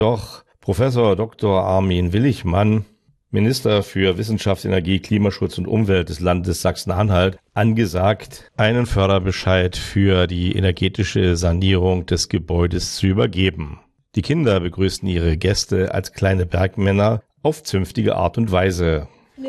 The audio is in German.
Doch Professor Dr. Armin Willigmann, Minister für Wissenschaft, Energie, Klimaschutz und Umwelt des Landes Sachsen-Anhalt, angesagt, einen Förderbescheid für die energetische Sanierung des Gebäudes zu übergeben. Die Kinder begrüßten ihre Gäste als kleine Bergmänner auf zünftige Art und Weise.